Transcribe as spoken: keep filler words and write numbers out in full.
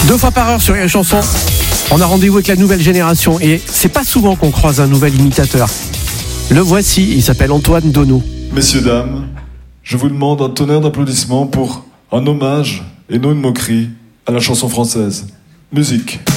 Deux fois par heure sur les chansons, on a rendez-vous avec la nouvelle génération et c'est pas souvent qu'on croise un nouvel imitateur. Le voici, il s'appelle Antoine Dono. Messieurs, dames, je vous demande un tonnerre d'applaudissements pour un hommage et non une moquerie à la chanson française. Musique.